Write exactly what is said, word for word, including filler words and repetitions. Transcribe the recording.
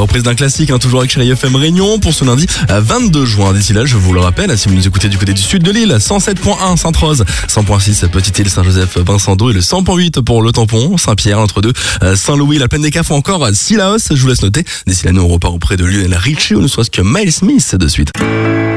reprise d'un classique, hein, toujours avec Chérie F M Réunion pour ce lundi vingt-deux juin. D'ici là, je vous le rappelle, si vous nous écoutez du côté du sud de l'île, cent sept point un Sainte-Rose, cent point six Petite-Île, Saint-Joseph, Vincent-d'Eau et le cent point huit pour le Tampon, Saint-Pierre, l'Entre-deux, Saint-Louis, la Plaine des Cafres ou encore Sillaos. Je vous laisse noter. D'ici là, nous on repart auprès de Lionel Richie où nous soit que Miles Smith de suite.